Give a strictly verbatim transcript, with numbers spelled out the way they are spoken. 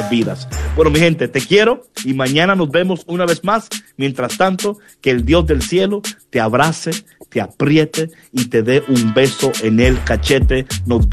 vidas. Bueno, mi gente, te quiero y mañana nos vemos una vez más. Mientras tanto, que el Dios del cielo te abrace, te apriete y te dé un beso en el cachete. Nos